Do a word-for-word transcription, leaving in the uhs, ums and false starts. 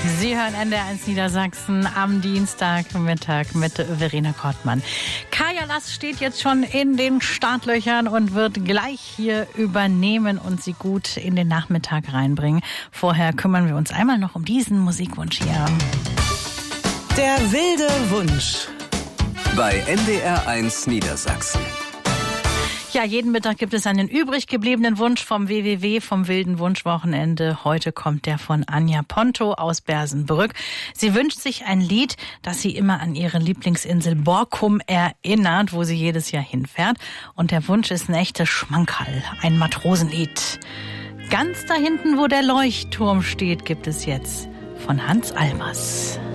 Sie hören N D R eins Niedersachsen am Dienstagmittag mit Verena Kortmann. Kaya Lass steht jetzt schon in den Startlöchern und wird gleich hier übernehmen und sie gut in den Nachmittag reinbringen. Vorher kümmern wir uns einmal noch um diesen Musikwunsch hier. Der wilde Wunsch. Bei N D R eins Niedersachsen. Ja, jeden Mittag gibt es einen übrig gebliebenen Wunsch vom W W W, vom Wilden Wunschwochenende. Heute kommt der von Anja Ponto aus Bersenbrück. Sie wünscht sich ein Lied, das sie immer an ihre Lieblingsinsel Borkum erinnert, wo sie jedes Jahr hinfährt. Und der Wunsch ist ein echtes Schmankerl, ein Matrosenlied. Ganz da hinten, wo der Leuchtturm steht, gibt es jetzt von Hans Albers.